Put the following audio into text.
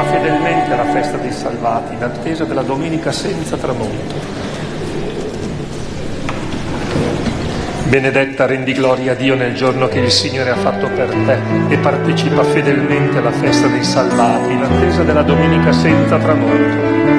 fedelmente alla festa dei salvati, in attesa della domenica senza tramonto. Benedetta, rendi gloria a Dio nel giorno che il Signore ha fatto per te e partecipa fedelmente alla festa dei salvati, in attesa della domenica senza tramonto.